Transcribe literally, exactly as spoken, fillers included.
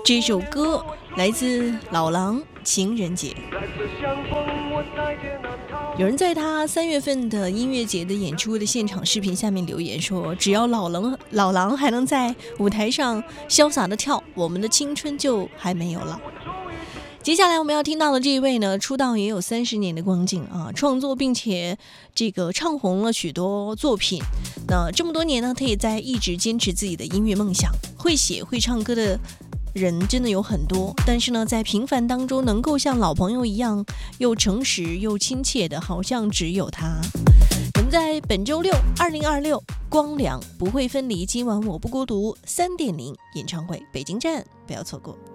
这首歌来自老狼《情人节》。有人在他三月份的音乐节的演出的现场视频下面留言说，只要老狼老狼还能在舞台上潇洒的跳，我们的青春就还没有了。接下来我们要听到的这一位呢，出道也有三十年的光景啊，创作并且这个唱红了许多作品。那这么多年呢，他也在一直坚持自己的音乐梦想。会写会唱歌的人真的有很多，但是呢，在平凡当中能够像老朋友一样又诚实又亲切的，好像只有他。我们在本周六二零二六光良不会分离，今晚我不孤独 三点零 演唱会北京站，不要错过。